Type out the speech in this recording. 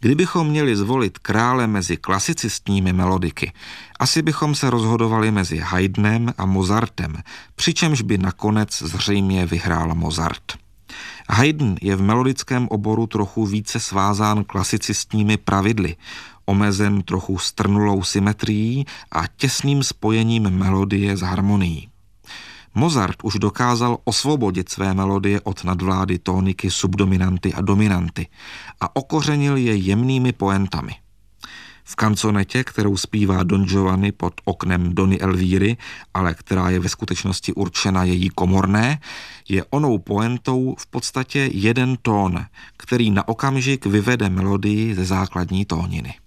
Kdybychom měli zvolit krále mezi klasicistními melodiky, asi bychom se rozhodovali mezi Haydnem a Mozartem, přičemž by nakonec zřejmě vyhrál Mozart. Haydn je v melodickém oboru trochu více svázán klasicistními pravidly, omezen trochu strnulou symetrií a těsným spojením melodie s harmonií. Mozart už dokázal osvobodit své melodie od nadvlády tóniky, subdominanty a dominanty a okořenil je jemnými poentami. V kanzonetě, kterou zpívá Don Giovanni pod oknem Dony Elvíry, ale která je ve skutečnosti určena její komorné, je onou poentou v podstatě jeden tón, který na okamžik vyvede melodii ze základní tóniny.